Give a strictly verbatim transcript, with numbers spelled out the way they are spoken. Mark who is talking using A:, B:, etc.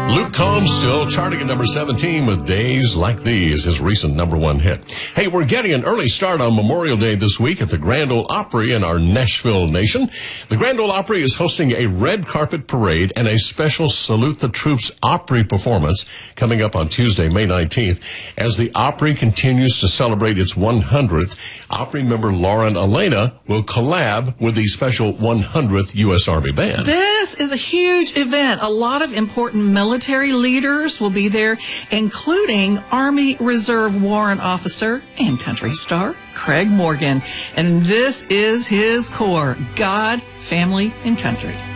A: Luke Combs still charting at number seventeen with Days Like These, his recent number one hit. Hey, we're getting an early start on Memorial Day this week at the Grand Ole Opry in our Nashville nation. The Grand Ole Opry is hosting a red carpet parade and a special Salute the Troops Opry performance coming up on Tuesday, May nineteenth. As the Opry continues to celebrate its one hundredth, Opry member Lauren Elena will collab with the special one hundredth U S Army Band.
B: This is a huge event. A lot of important military leaders will be there, including Army Reserve Warrant Officer and country star Craig Morgan. And this is his core: God, family, and country.